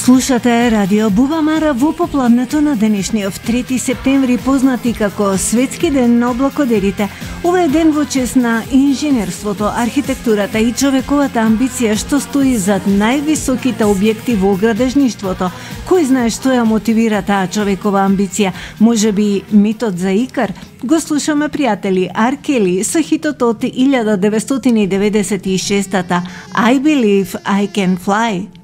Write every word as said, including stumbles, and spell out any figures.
Слушате Радио Бубамара во попладнето на денешниот трети септември, познати како Светски ден на облакоделите. Ова е ден во чест на инженерството, архитектурата и човековата амбиција што стои зад највисоките објекти во градежништвото. Кој знае што ја мотивира таа човекова амбиција? Можеби митот за Икар? Го слушаме, пријатели, Ар Кели со хитот од илјада деветстотини деветдесет и шеста I Believe I Can Fly.